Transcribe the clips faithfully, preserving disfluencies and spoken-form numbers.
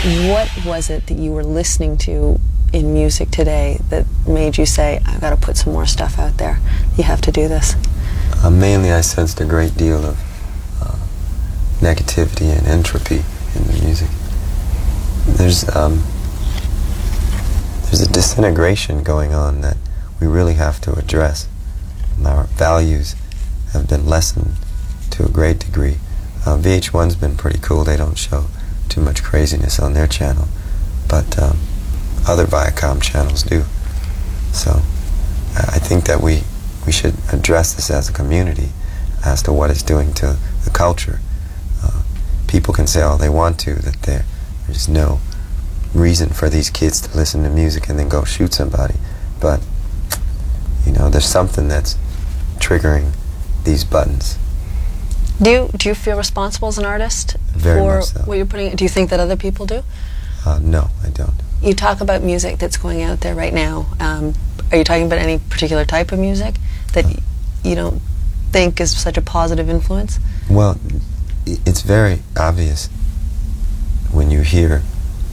What was it that you were listening to in music today that made you say, I've got to put some more stuff out there? You have to do this. Uh, mainly I sensed a great deal of uh, negativity and entropy in the music. There's, um, there's a disintegration going on that we really have to address. Our values have been lessened to a great degree. Uh, V H one's been pretty cool. They don't show too much craziness on their channel, but um, other Viacom channels do. So I think that we we should address this as a community as to what it's doing to the culture. Uh, people can say all they want to, that there, there's no reason for these kids to listen to music and then go shoot somebody, but you know, there's something that's triggering these buttons. Do you, do you feel responsible as an artist Very for much so. what you're putting? Do you think that other people do? Uh, no, I don't. You talk about music that's going out there right now. Um, are you talking about any particular type of music that uh, you don't think is such a positive influence? Well, it's very obvious when you hear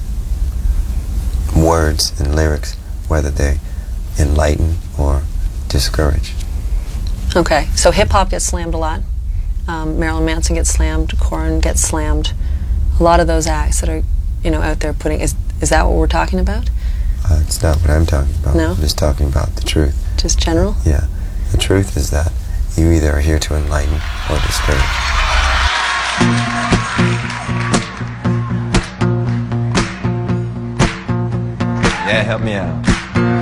words and lyrics, whether they enlighten or discourage. Okay, so hip-hop gets slammed a lot. Um, Marilyn Manson gets slammed, Korn gets slammed. A lot of those acts that are, you know, out there putting, is, is that what we're talking about? Uh, it's not what I'm talking about. No? I'm just talking about the truth. Just general? Yeah. The truth is that you either are here to enlighten or discourage. Yeah, help me out.